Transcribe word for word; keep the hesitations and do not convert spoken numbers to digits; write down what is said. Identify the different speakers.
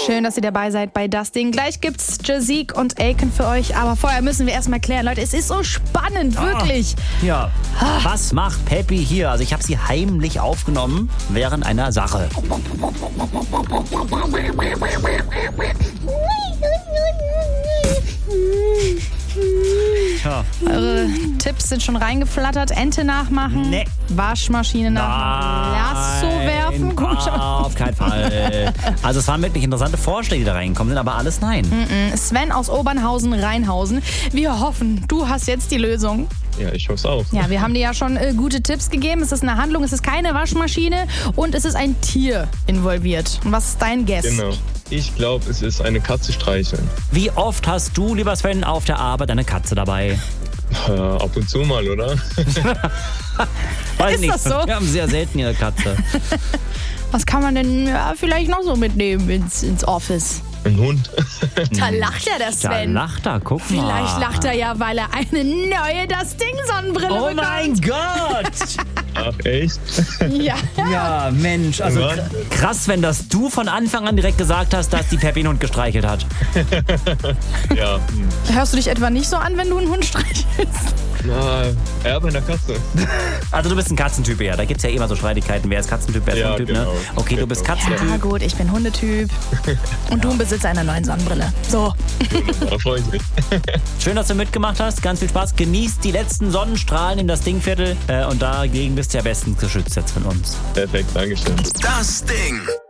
Speaker 1: Schön, dass ihr dabei seid bei Das Ding. Gleich gibt's Jazik und Aiken für euch, aber vorher müssen wir erstmal klären. Leute, es ist so spannend, wirklich.
Speaker 2: Ah, ja, was macht Peppi hier? Also ich habe sie heimlich aufgenommen während einer Sache. Tja.
Speaker 1: Eure Tipps sind schon reingeflattert. Ente nachmachen,
Speaker 2: Nee.
Speaker 1: Waschmaschine nachmachen, Lasso werfen. Komisch.
Speaker 2: Ah, auf keinen Fall. Also es waren wirklich interessante Vorschläge, die da reingekommen sind, aber alles nein.
Speaker 1: Sven aus Obernhausen, Rheinhausen. Wir hoffen, du hast jetzt die Lösung.
Speaker 3: Ja, ich hoffe es auch.
Speaker 1: Ja, wir haben dir ja schon äh, gute Tipps gegeben. Es ist eine Handlung, es ist keine Waschmaschine und es ist ein Tier involviert. Und was ist dein Guess?
Speaker 3: Genau. Ich glaube, es ist eine Katze streicheln.
Speaker 2: Wie oft hast du, lieber Sven, auf der Arbeit eine Katze dabei?
Speaker 3: Äh, ab und zu mal, oder?
Speaker 2: Weiß
Speaker 1: Ist
Speaker 2: nicht.
Speaker 1: das so?
Speaker 2: Wir haben sehr selten ihre Katze.
Speaker 1: Was kann man denn ja, vielleicht noch so mitnehmen ins, ins Office?
Speaker 3: Ein Hund.
Speaker 1: Da lacht er, der
Speaker 2: Da
Speaker 1: Sven.
Speaker 2: lacht er, guck mal.
Speaker 1: Vielleicht lacht er ja, weil er eine neue Das Ding Sonnenbrille
Speaker 2: Oh
Speaker 1: bekommt.
Speaker 2: mein Gott!
Speaker 3: Ach, echt?
Speaker 1: Ja.
Speaker 2: Ja, Mensch, also
Speaker 3: Wahnsinn.
Speaker 2: krass, wenn das du von Anfang an direkt gesagt hast, dass die Peppi einen Hund gestreichelt hat.
Speaker 3: Ja. hm.
Speaker 1: Hörst du dich etwa nicht so an, wenn du einen Hund streichelst?
Speaker 3: Na, Erbe einer Katze.
Speaker 2: Also du bist ein Katzentyp eher. Da gibt's ja immer so Streitigkeiten. Wer ist Katzentyp, wer ist
Speaker 3: Ja,
Speaker 2: Hundetyp,
Speaker 3: genau.
Speaker 2: ne? Okay, du bist
Speaker 3: Genau.
Speaker 2: Katzentyp.
Speaker 1: Ja gut, ich bin Hundetyp. Und du ein Besitzer einer neuen Sonnenbrille. So.
Speaker 3: Da freue ich mich.
Speaker 2: Schön, dass du mitgemacht hast. Ganz viel Spaß. Genießt die letzten Sonnenstrahlen in das Dingviertel. Äh, und dagegen bist du ja bestens geschützt jetzt von uns.
Speaker 3: Perfekt, Dankeschön.
Speaker 4: Das Ding.